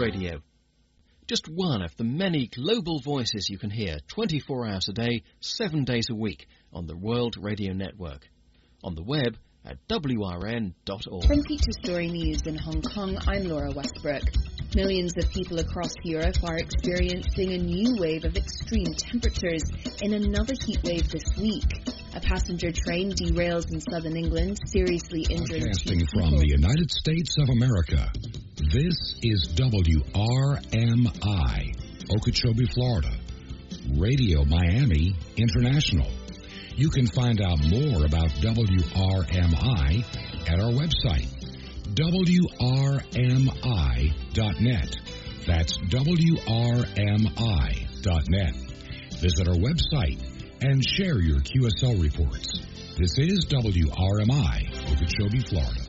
Radio. Just one of the many global voices you can hear 24 hours a day, 7 days a week on the World Radio Network. On the web at wrn.org. From Feature Story News in Hong Kong, I'm Laura Westbrook. Millions of people across Europe are experiencing a new wave of extreme temperatures in another heat wave this week. A passenger train derails in southern England, seriously injuring two people. Broadcasting from the United States of America, this is WRMI, Okeechobee, Florida, Radio Miami International. You can find out more about WRMI at our website, WRMI.net. That's WRMI.net. Visit our website and share your QSL reports. This is WRMI, Okeechobee, Florida.